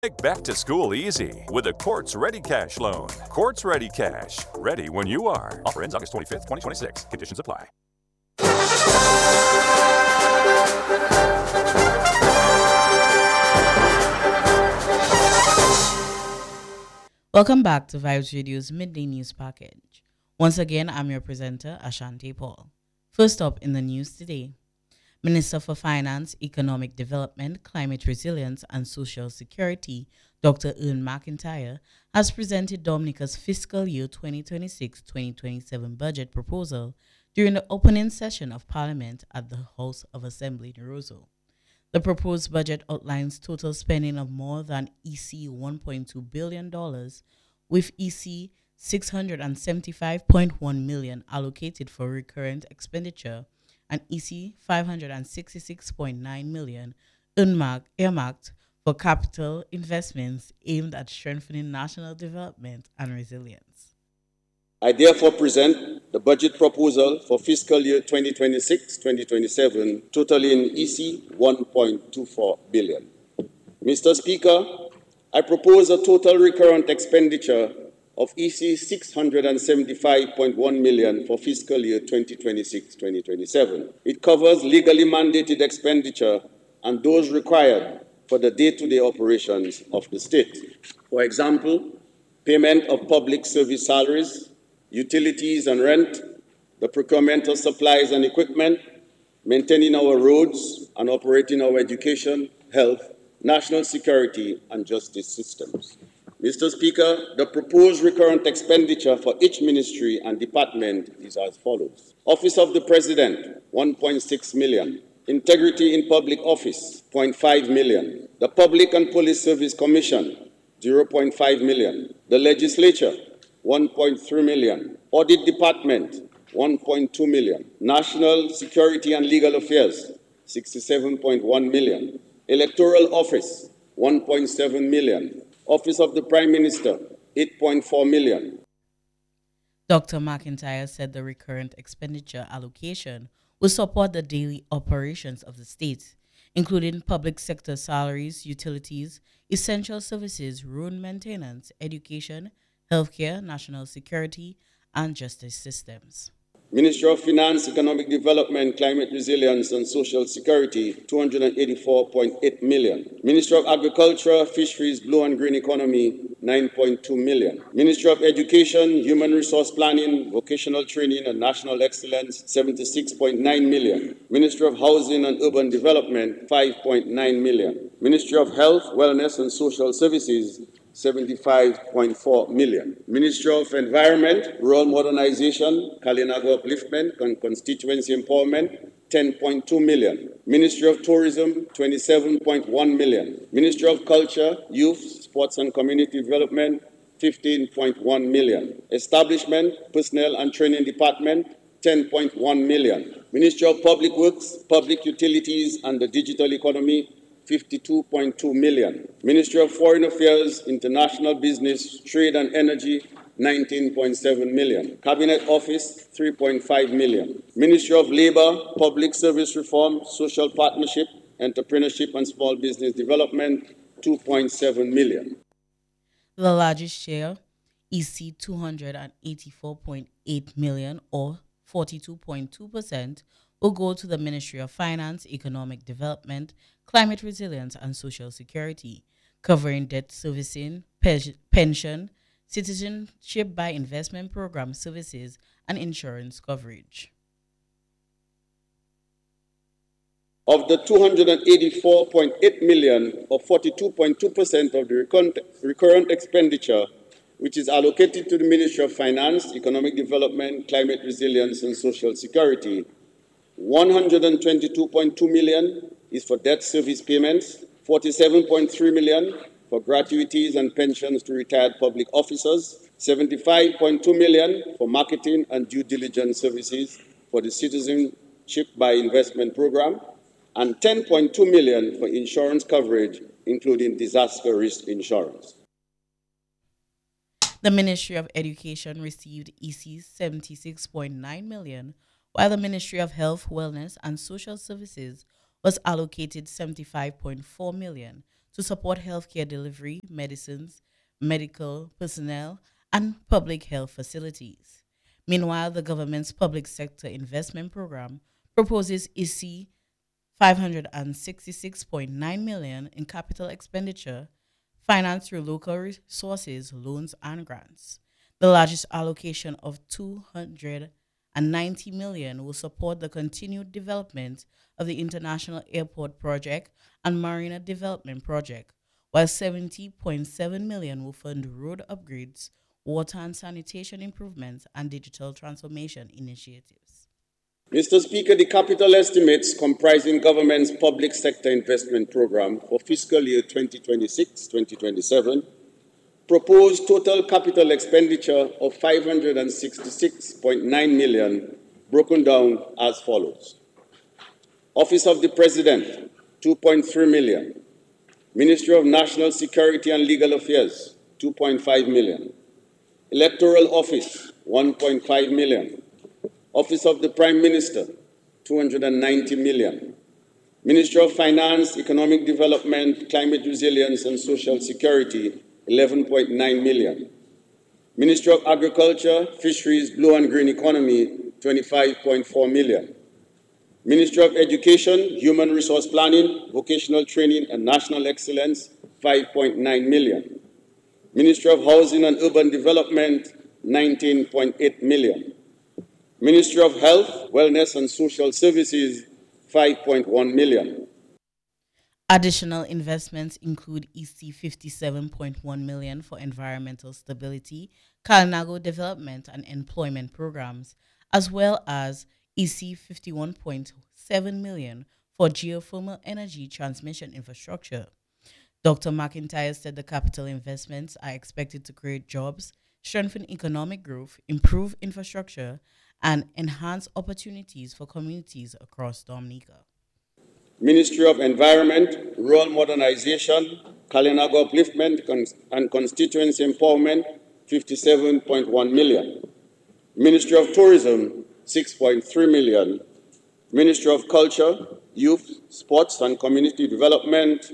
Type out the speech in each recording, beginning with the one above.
Make back to school easy with a Quartz Ready Cash loan. Quartz Ready Cash. Ready when you are. Offer ends August 25th, 2026. Conditions apply. Welcome back to Vibes Radio's Midday News Package. Once again, I'm your presenter, Ashanti Paul. First up in the news today, Minister for Finance, Economic Development, Climate Resilience and Social Security, Dr. Ern McIntyre, has presented Dominica's fiscal year 2026-2027 budget proposal during the opening session of Parliament at the House of Assembly in Roseau. The proposed budget outlines total spending of more than EC $1.2 billion, with EC $675.1 million allocated for recurrent expenditure and EC $566.9 million earmarked for capital investments aimed at strengthening national development and resilience. I therefore present the budget proposal for fiscal year 2026-2027 totaling EC 1.24 billion. Mr. Speaker, I propose a total recurrent expenditure of EC 675.1 million for fiscal year 2026-2027. It covers legally mandated expenditure and those required for the day-to-day operations of the state. For example, payment of public service salaries, utilities and rent, the procurement of supplies and equipment, maintaining our roads and operating our education, health, national security and justice systems. Mr. Speaker, the proposed recurrent expenditure for each ministry and department is as follows. Office of the President, 1.6 million. Integrity in Public Office, 0.5 million. The Public and Police Service Commission, 0.5 million. The Legislature, 1.3 million. Audit Department, 1.2 million. National Security and Legal Affairs, 67.1 million. Electoral Office, 1.7 million. Office of the Prime Minister, 8.4 million. Dr. McIntyre said the recurrent expenditure allocation will support the daily operations of the state, including public sector salaries, utilities, essential services, road maintenance, education, healthcare, national security, and justice systems. Ministry of Finance, Economic Development, Climate Resilience and Social Security, 284.8 million. Ministry of Agriculture, Fisheries, Blue and Green Economy, 9.2 million. Ministry of Education, Human Resource Planning, Vocational Training and National Excellence, 76.9 million. Ministry of Housing and Urban Development, 5.9 million. Ministry of Health, Wellness and Social Services, 75.4 million. Ministry of Environment, Rural Modernization, Kalinago Upliftment and Constituency Empowerment, 10.2 million. Ministry of Tourism, 27.1 million. Ministry of Culture, Youth, Sports and Community Development, 15.1 million. Establishment, Personnel and Training Department, 10.1 million. Ministry of Public Works, Public Utilities and the Digital Economy, 52.2 million. Ministry of Foreign Affairs, International Business, Trade and Energy, 19.7 million. Cabinet Office, 3.5 million. Ministry of Labor, Public Service Reform, Social Partnership, Entrepreneurship and Small Business Development, 2.7 million. The largest share, EC 284.8 million or 42.2%, will go to the Ministry of Finance, Economic Development, Climate Resilience and Social Security, covering debt servicing, pension, citizenship by investment program services, and insurance coverage. Of the 284.8 million, or 42.2% of the recurrent expenditure, which is allocated to the Ministry of Finance, Economic Development, Climate Resilience and Social Security, 122.2 million is for debt service payments, 47.3 million for gratuities and pensions to retired public officers, 75.2 million for marketing and due diligence services for the Citizenship by Investment Program, and 10.2 million for insurance coverage, including disaster risk insurance. The Ministry of Education received EC 76.9 million, while the Ministry of Health, Wellness and Social Services was allocated 75.4 million to support healthcare delivery, medicines, medical personnel, and public health facilities. Meanwhile, the government's public sector investment program proposes EC 566.9 million in capital expenditure financed through local resources, loans, and grants. The largest allocation of 290 million will support the continued development of the International Airport Project and Marina Development Project, while 70.7 million will fund road upgrades, water and sanitation improvements, and digital transformation initiatives. Mr. Speaker, the capital estimates comprising government's public sector investment program for fiscal year 2026-2027 propose total capital expenditure of 566.9 million, broken down as follows. Office of the President, 2.3 million. Ministry of National Security and Legal Affairs, 2.5 million. Electoral Office, 1.5 million. Office of the Prime Minister, 290 million. Ministry of Finance, Economic Development, Climate Resilience and Social Security, 11.9 million. Ministry of Agriculture, Fisheries, Blue and Green Economy, 25.4 million. Ministry of Education, Human Resource Planning, Vocational Training and National Excellence, 5.9 million. Ministry of Housing and Urban Development, 19.8 million. Ministry of Health, Wellness and Social Services, 5.1 million. Additional investments include EC 57.1 million for environmental stability, Kalinago development and employment programs, as well as EC 51.7 million for geothermal energy transmission infrastructure. Dr. McIntyre said the capital investments are expected to create jobs, strengthen economic growth, improve infrastructure, and enhance opportunities for communities across Dominica. Ministry of Environment, Rural Modernization, Kalinago Upliftment and Constituency Empowerment, 57.1 million. Ministry of Tourism, 6.3 million. Ministry of Culture, Youth, Sports and Community Development,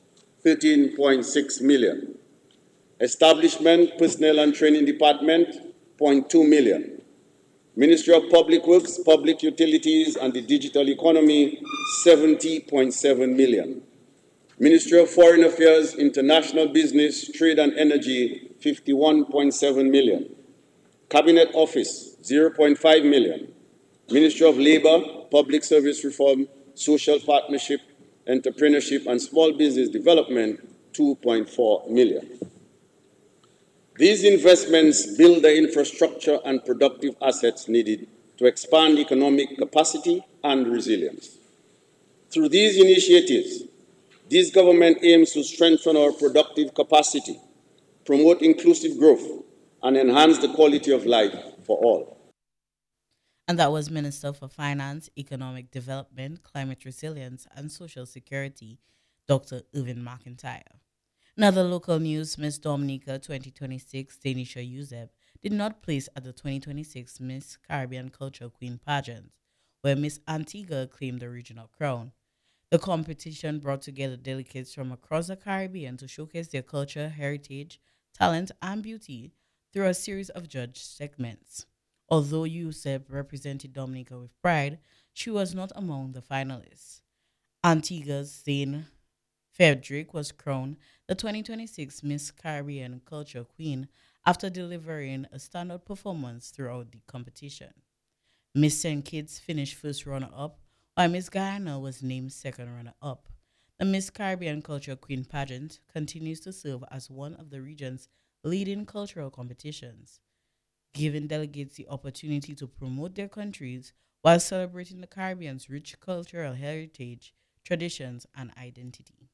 13.6 million. Establishment, Personnel and Training Department, 0.2 million. Ministry of Public Works, Public Utilities and the Digital Economy, 70.7 million. Ministry of Foreign Affairs, International Business, Trade and Energy, 51.7 million. Cabinet Office, 0.5 million. Ministry of Labor, Public Service Reform, Social Partnership, Entrepreneurship and Small Business Development, 2.4 million. These investments build the infrastructure and productive assets needed to expand economic capacity and resilience. Through these initiatives, this government aims to strengthen our productive capacity, promote inclusive growth, and enhance the quality of life for all. And that was Minister for Finance, Economic Development, Climate Resilience, and Social Security, Dr. Irvin McIntyre. In other local news, Miss Dominica 2026, Danisha Yuzeb, did not place at the 2026 Miss Caribbean Culture Queen pageant, where Miss Antigua claimed the regional crown. The competition brought together delegates from across the Caribbean to showcase their culture, heritage, talent, and beauty through a series of judge segments. Although Yusef represented Dominica with pride, she was not among the finalists. Antigua's Zane Frederick was crowned the 2026 Miss Caribbean Culture Queen after delivering a standout performance throughout the competition. Miss St. Kitts finished first runner-up, while Miss Guyana was named second runner-up. The Miss Caribbean Culture Queen pageant continues to serve as one of the region's leading cultural competitions, giving delegates the opportunity to promote their countries while celebrating the Caribbean's rich cultural heritage, traditions, and identity.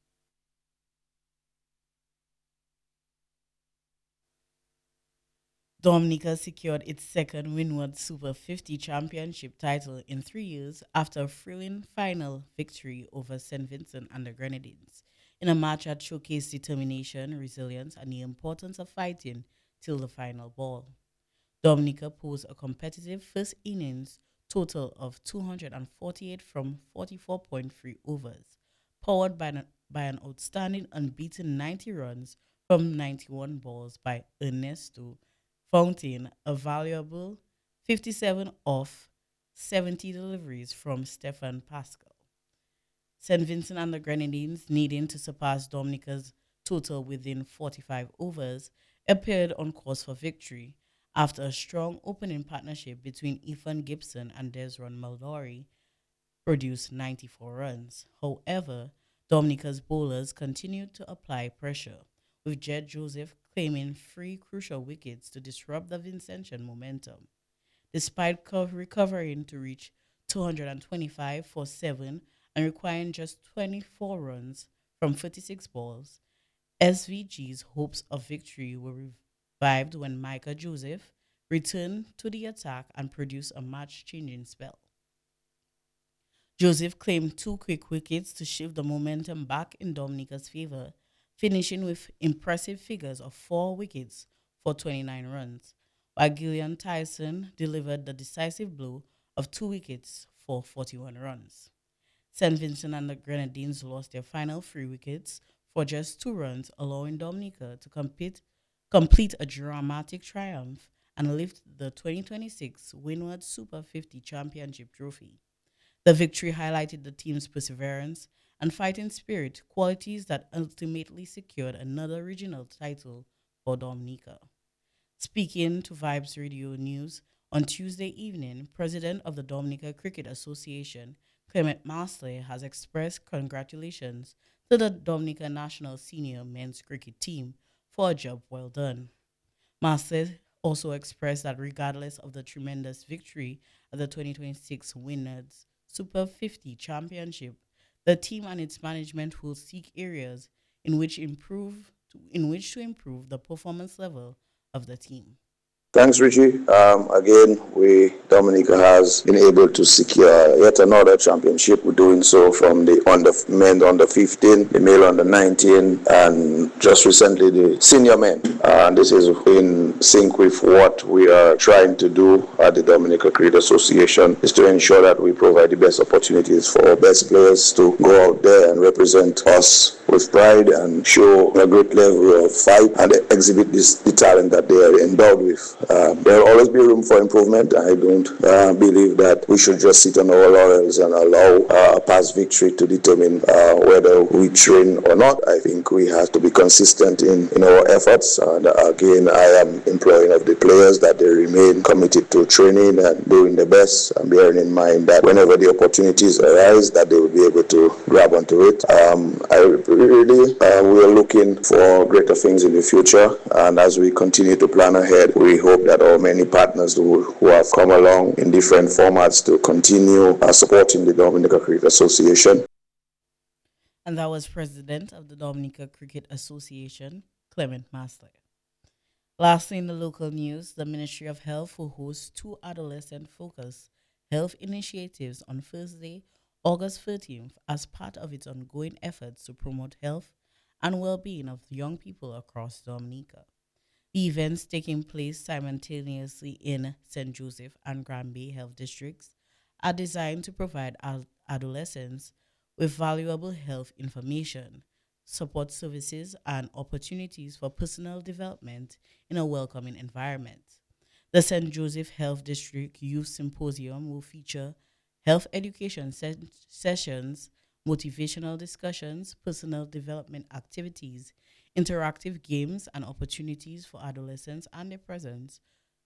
Dominica secured its second Windward Super 50 championship title in 3 years after a thrilling final victory over St. Vincent and the Grenadines, in a match that showcased determination, resilience, and the importance of fighting till the final ball. Dominica posed a competitive first innings total of 248 from 44.3 overs, powered by an outstanding unbeaten 90 runs from 91 balls by Ernesto Fountain, a valuable 57 off 70 deliveries from Stefan Pascal. St. Vincent and the Grenadines, needing to surpass Dominica's total within 45 overs, appeared on course for victory after a strong opening partnership between Ethan Gibson and Desron Maldori produced 94 runs. However, Dominica's bowlers continued to apply pressure, with Jed Joseph claiming three crucial wickets to disrupt the Vincentian momentum. Despite recovering to reach 225 for 7 and requiring just 24 runs from 36 balls, SVG's hopes of victory were revived when Micah Joseph returned to the attack and produced a match-changing spell. Joseph claimed two quick wickets to shift the momentum back in Dominica's favor, finishing with impressive figures of 4 wickets for 29 runs, while Gillian Tyson delivered the decisive blow of 2 wickets for 41 runs. St. Vincent and the Grenadines lost their final 3 wickets for just 2 runs, allowing Dominica to complete a dramatic triumph and lift the 2026 Windward Super 50 Championship trophy. The victory highlighted the team's perseverance and fighting spirit, qualities that ultimately secured another regional title for Dominica. Speaking to Vibes Radio News on Tuesday evening, President of the Dominica Cricket Association, Clement Masley, has expressed congratulations to the Dominica national senior men's cricket team for a job well done. Masley also expressed that regardless of the tremendous victory at the 2026 Winners Super 50 Championship, the team and its management will seek areas in which to improve the performance level of the team. Thanks, Richie. Again, Dominica has been able to secure yet another championship. We're doing so from the men under 15, the male under 19, and just recently the senior men. And this is in sync with what we are trying to do at the Dominica Cricket Association, is to ensure that we provide the best opportunities for our best players to go out there and represent us with pride and show a great level of fight and exhibit the talent that they are endowed with. There will always be room for improvement. I don't believe that we should just sit on our laurels and allow a past victory to determine whether we train or not. I think we have to be consistent in our efforts. And again, I am imploring of the players that they remain committed to training and doing the best, and bearing in mind that whenever the opportunities arise, that they will be able to grab onto it. We are looking for greater things in the future, and as we continue to plan ahead, we hope that our many partners who have come along in different formats to continue supporting the Dominica Cricket Association. And that was President of the Dominica Cricket Association, Clement Masley. Lastly, in the local news, the Ministry of Health will host 2 adolescent-focused health initiatives on Thursday, August 13th, as part of its ongoing efforts to promote health and well-being of young people across Dominica. The events, taking place simultaneously in St. Joseph and Granby Health Districts, are designed to provide adolescents with valuable health information, support services, and opportunities for personal development in a welcoming environment. The St. Joseph Health District Youth Symposium will feature health education sessions, motivational discussions, personal development activities, interactive games, and opportunities for adolescents and their presents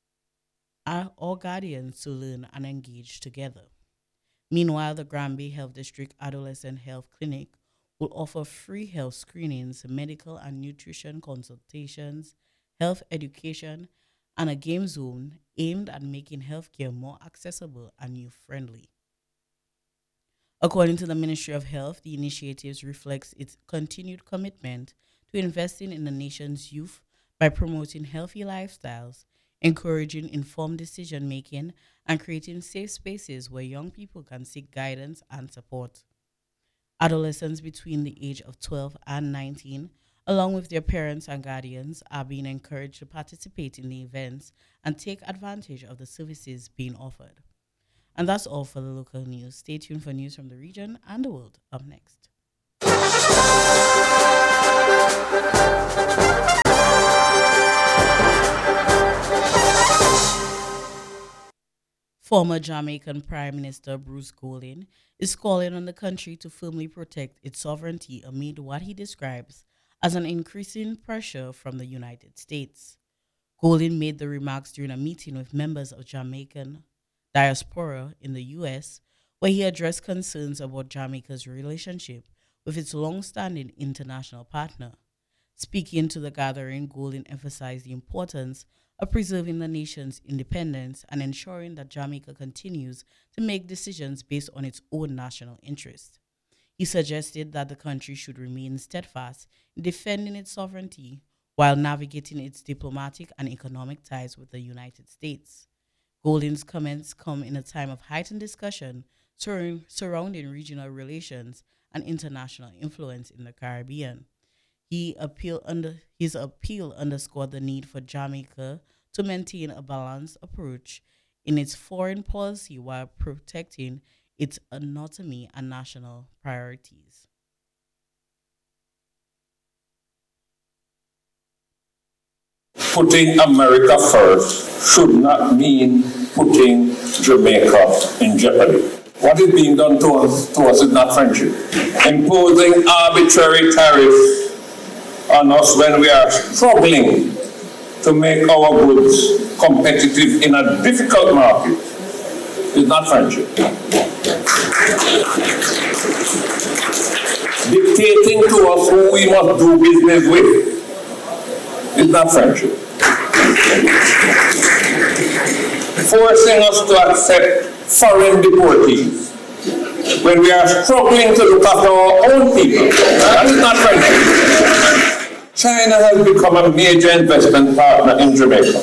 or guardians to learn and engage together. Meanwhile, the Granby Health District Adolescent Health Clinic will offer free health screenings, medical and nutrition consultations, health education, and a game zone aimed at making healthcare more accessible and youth-friendly. According to the Ministry of Health, the initiatives reflects its continued commitment to investing in the nation's youth by promoting healthy lifestyles, encouraging informed decision-making, and creating safe spaces where young people can seek guidance and support. Adolescents between the age of 12 and 19, along with their parents and guardians, are being encouraged to participate in the events and take advantage of the services being offered. And that's all for the local news. Stay tuned for news from the region and the world up next. Former Jamaican Prime Minister Bruce Golding is calling on the country to firmly protect its sovereignty amid what he describes as an increasing pressure from the United States. Golding made the remarks during a meeting with members of Jamaican diaspora in the U.S., where he addressed concerns about Jamaica's relationship with its long-standing international partner. Speaking to the gathering, Golding emphasized the importance of preserving the nation's independence and ensuring that Jamaica continues to make decisions based on its own national interests. He suggested that the country should remain steadfast in defending its sovereignty while navigating its diplomatic and economic ties with the United States. Golding's comments come in a time of heightened discussion surrounding regional relations and international influence in the Caribbean. His appeal underscored the need for Jamaica to maintain a balanced approach in its foreign policy while protecting its autonomy and national priorities. Putting America first should not mean putting Jamaica in jeopardy. What is being done to us is not friendship. Imposing arbitrary tariffs on us when we are struggling to make our goods competitive in a difficult market is not friendship. Dictating to us who we must do business with is not friendship. Forcing us to accept foreign deportees when we are struggling to look after our own people, that is not friendship. China has become a major investment partner in Jamaica.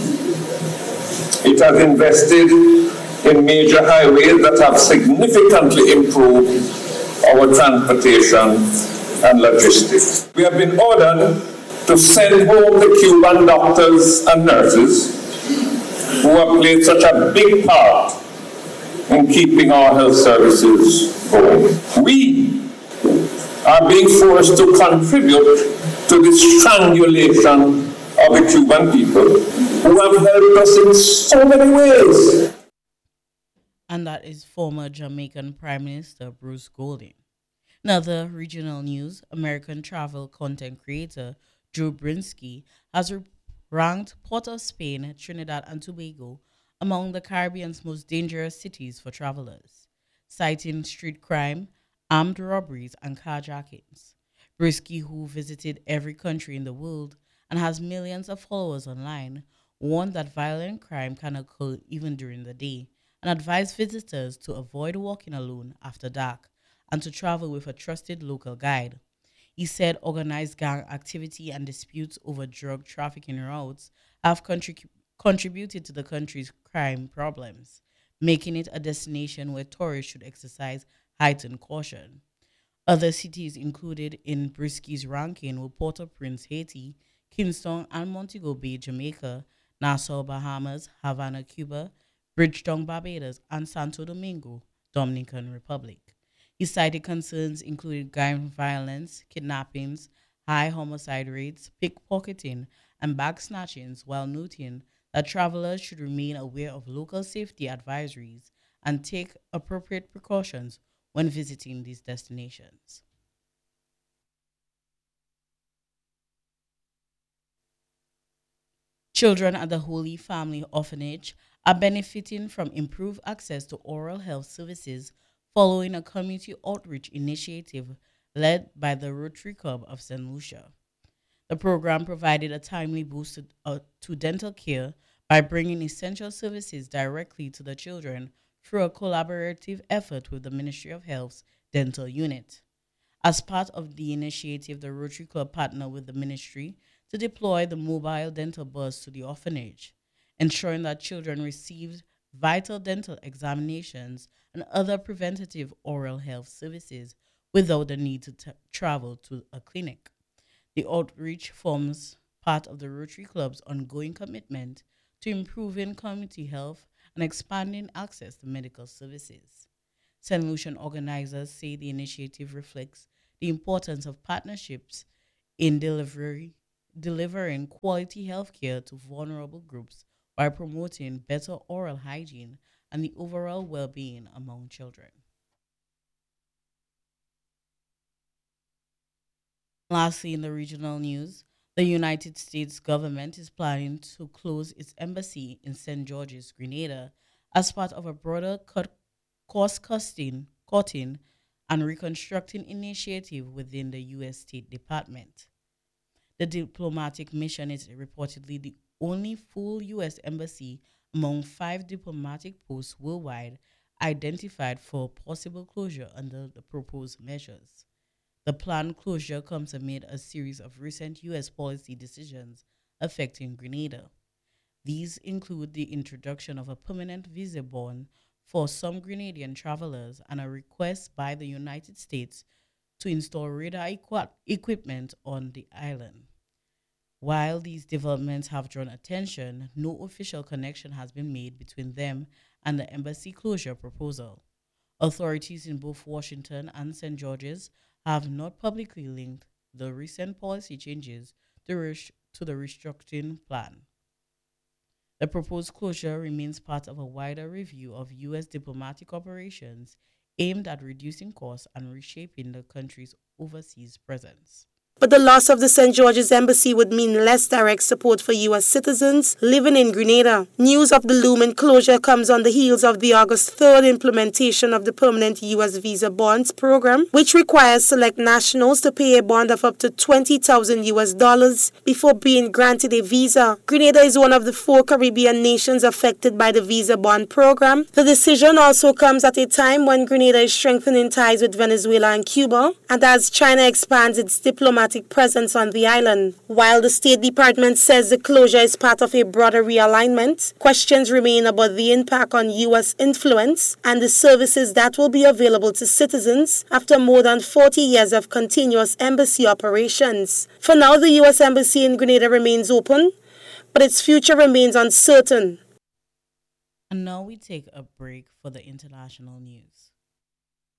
It has invested in major highways that have significantly improved our transportation and logistics. We have been ordered to send home the Cuban doctors and nurses who have played such a big part in keeping our health services going. We are being forced to contribute to the strangulation of the Cuban people who have helped us in so many ways. And that is former Jamaican Prime Minister Bruce Golding. In other regional news, American travel content creator Drew Brinsky has ranked Port of Spain, Trinidad and Tobago among the Caribbean's most dangerous cities for travelers, citing street crime, armed robberies, and carjackings. Brisky, who visited every country in the world and has millions of followers online, warned that violent crime can occur even during the day and advised visitors to avoid walking alone after dark and to travel with a trusted local guide. He said organized gang activity and disputes over drug trafficking routes have contributed to the country's crime problems, making it a destination where tourists should exercise heightened caution. Other cities included in Brisky's ranking were Port-au-Prince, Haiti, Kingston and Montego Bay, Jamaica, Nassau, Bahamas, Havana, Cuba, Bridgetown, Barbados, and Santo Domingo, Dominican Republic. He cited concerns including gang violence, kidnappings, high homicide rates, pickpocketing, and bag snatchings, while noting that travelers should remain aware of local safety advisories and take appropriate precautions when visiting these destinations. Children at the Holy Family Orphanage are benefiting from improved access to oral health services following a community outreach initiative led by the Rotary Club of St. Lucia. The program provided a timely boost to dental care by bringing essential services directly to the children through a collaborative effort with the Ministry of Health's dental unit. As part of the initiative, the Rotary Club partnered with the ministry to deploy the mobile dental bus to the orphanage, ensuring that children received vital dental examinations and other preventative oral health services without the need to travel to a clinic. The outreach forms part of the Rotary Club's ongoing commitment to improving community health and expanding access to medical services. St. Lucian organizers say the initiative reflects the importance of partnerships in delivering quality healthcare to vulnerable groups by promoting better oral hygiene and the overall well-being among children. Lastly, in the regional news, the United States government is planning to close its embassy in St. George's, Grenada, as part of a broader cost-cutting and reconstructing initiative within the U.S. State Department. The diplomatic mission is reportedly the only full U.S. embassy among 5 diplomatic posts worldwide identified for possible closure under the proposed measures. The planned closure comes amid a series of recent U.S. policy decisions affecting Grenada. These include the introduction of a permanent visa ban for some Grenadian travelers and a request by the United States to install radar equipment on the island. While these developments have drawn attention, no official connection has been made between them and the embassy closure proposal. Authorities in both Washington and St. George's have not publicly linked the recent policy changes to the restructuring plan. The proposed closure remains part of a wider review of U.S. diplomatic operations aimed at reducing costs and reshaping the country's overseas presence. But the loss of the St. George's Embassy would mean less direct support for U.S. citizens living in Grenada. News of the looming closure comes on the heels of the August 3rd implementation of the permanent U.S. Visa Bonds program, which requires select nationals to pay a bond of up to $20,000 US before being granted a visa. Grenada is one of the 4 Caribbean nations affected by the Visa Bond program. The decision also comes at a time when Grenada is strengthening ties with Venezuela and Cuba, and as China expands its diplomatic presence on the island. While the State Department says the closure is part of a broader realignment, questions remain about the impact on U.S. influence and the services that will be available to citizens after more than 40 years of continuous embassy operations. For now, the U.S. Embassy in Grenada remains open, but its future remains uncertain. And now we take a break for the international news.